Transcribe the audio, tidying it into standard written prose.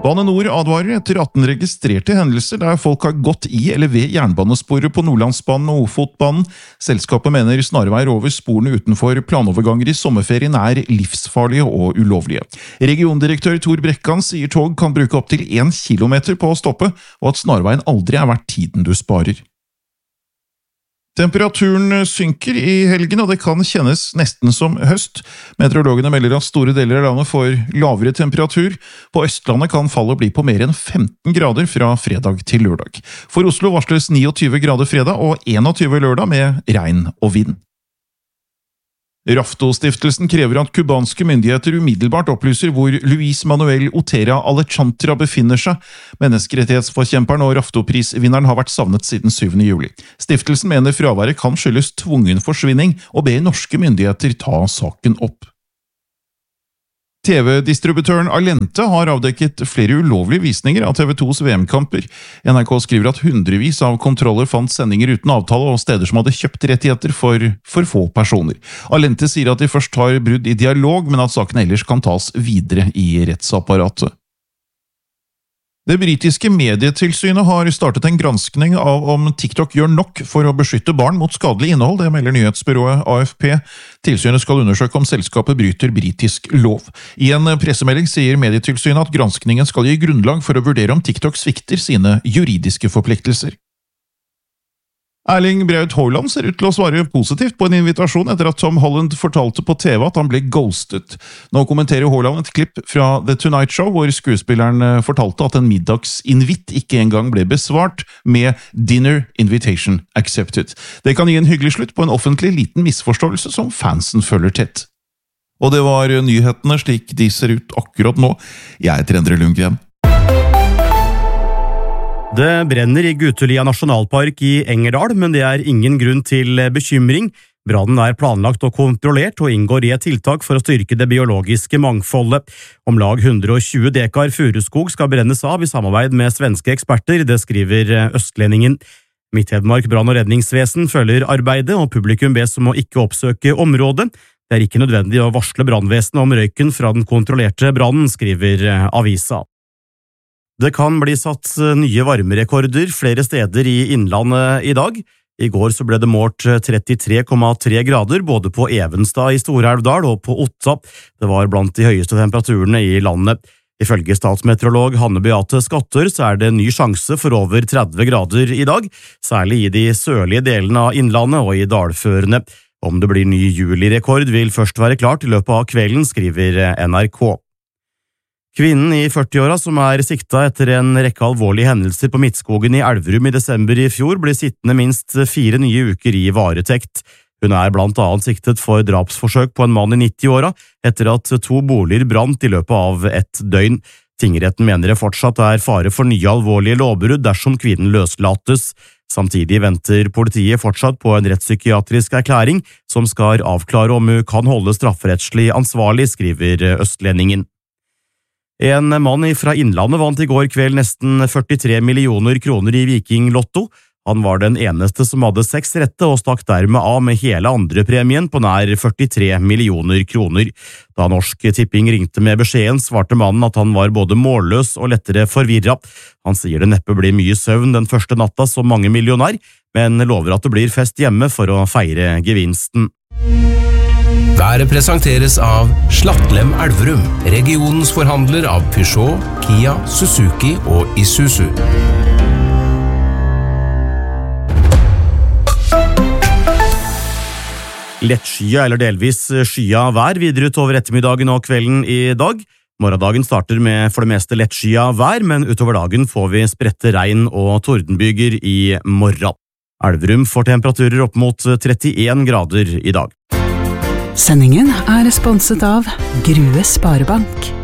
Bane Nor advarer etter 18 registrerte hendelser der folk har gått i eller ved jernbanesporet på Nordlandsbanen og Ofotbanen. Selskapet mener snarveier over sporene utenfor planoverganger i sommerferien er livsfarlige og ulovlige. Regiondirektør Tor Brekkan sier tog kan bruke opp til 1 kilometer på å stoppe, og at snarveien aldri er verdt tiden du sparer. Temperaturen synker i helgen, og det kan kjennes nesten som høst. Meteorologene melder at store deler av landet får lavere temperatur. På Østlandet kan fallet bli på mer enn 15 grader fra fredag til lørdag. For Oslo varsles 29 grader fredag og 21 lørdag med regn og vind. Rafto-stiftelsen krever at kubanske myndigheter umiddelbart opplyser hvor Luis Manuel Otera Alejandra befinner seg. Menneskerettighetsforkjemperen og Rafto-prisvinneren har vært savnet siden 7. juli. Stiftelsen mener fraværet kan skyldes tvungen forsvinning, og ber norske myndigheter ta saken opp. TV-distributøren Allente har avdekket flere ulovlige visninger av TV2s VM-kamper. NRK skriver at hundrevis av kontroller fant sendinger uten avtale og steder som hadde kjøpt rettigheter for få personer. Allente sier at de først har brudd i dialog, men at saken ellers kan tas videre i rettsapparatet. Det britiske medietilsynet har startet en granskning av om TikTok gjør nok for å beskytte barn mot skadelig innhold, det melder nyhetsbyrået AFP. Tilsynet skal undersøke om selskapet bryter britisk lov. I en pressemelding sier medietilsynet at granskningen skal gi grunnlag for å vurdere om TikTok svikter sine juridiske forpliktelser. Erling Braut Haaland ser ut til å svare positivt på en invitasjon etter at Tom Holland fortalte på TV at han ble ghostet. Nå kommenterer Haaland et klipp fra The Tonight Show, hvor skuespilleren fortalte at en middagsinvitt ikke engang ble besvart med «Dinner invitation accepted». Det kan gi en hyggelig slutt på en offentlig liten misforståelse som fansen følger tett. Og det var nyhetene slik de ser ut akkurat nå. Jeg heter Endre Lundgren. Det brenner i Gutulia nasjonalpark i Engerdal, men det er ingen grunn til bekymring. Brannen er planlagt og kontrollert og inngår i et tiltak for å styrke det biologiske mangfoldet. Om lag 120 dekar furuskog skal brennes av i samarbeid med svenske eksperter, det skriver Østlendingen. Midt-Hedmark brann- og redningsvesen følger arbeidet, og publikum bes om å ikke oppsøke området. Det er ikke nødvendig å varsle brannvesenet om røyken fra den kontrollerte brannen, skriver avisa. Det kan bli satt nye varmerekorder flere steder i innlandet i dag. I går så ble det målt 33,3 grader både på Evenstad i Stor-Elvdal og på Otta. Det var blant de høyeste temperaturene i landet. Ifølge statsmeteorolog Hanne Beate Skatter så er det ny sjanse for over 30 grader i dag, særlig i de sørlige delene av innlandet og i dalførene. Om det blir ny julirekord vil først være klart i løpet av kvelden, skriver NRK. Kvinnen i 40-åra som er sikta etter en rekke alvorlige hendelser på Midtskogen i Elverum i desember i fjor, blir sittende minst 4 nye uker i varetekt. Hun er blant annet siktet for drapsforsøk på en mann i 90-åra etter at 2 boliger brant i løpet av et døgn. Tingretten mener det fortsatt er fare for nye alvorlige lovbrudd dersom kvinnen løslates. Samtidig venter politiet fortsatt på en rettspsykiatrisk erklæring som skal avklare om hun kan holde strafferettslig ansvarlig, skriver Østlendingen. En mann fra Innlandet vant i går kveld nesten 43 millioner kroner i Viking Lotto. Han var den eneste som hadde 6 rette og stakk dermed av med hele andrepremien på nær 43 millioner kroner. Da Norsk Tipping ringte med beskjeden, svarte mannen at han var både målløs og lettere forvirret. Han sier det neppe blir mye søvn den første natta som mange millionær, men lover at det blir fest hjemme for å feire gevinsten. Været presenteres av Slattlem Elverum, regionens forhandler av Peugeot, Kia, Suzuki og Isuzu. Lettskya eller delvis skya vær videre utover ettermiddagen og kvelden i dag. Morgendagen starter med for det meste lettskya vær, men utover dagen får vi spredte regn- og tordenbyger i morgen. Elverum får temperaturer opp mot 31 grader i dag. Sendingen er sponset av Grue Sparebank.